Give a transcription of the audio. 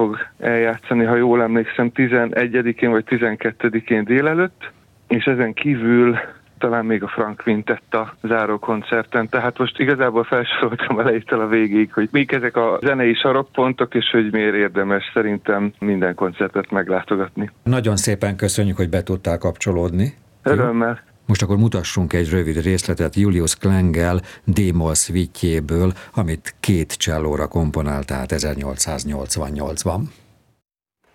fog eljátszani, ha jól emlékszem, 11-én vagy 12-én délelőtt, és ezen kívül talán még a Frank Quintett a záró koncerten. Tehát most igazából felsoroltam elejétől a végig, hogy mik ezek a zenei sarokpontok, és hogy miért érdemes szerintem minden koncertet meglátogatni. Nagyon szépen köszönjük, hogy be tudtál kapcsolódni. Örömmel. Most akkor mutassunk egy rövid részletet Julius Klengel D-moll szvitjéből, amit 2 csellóra komponált át 1888-ban.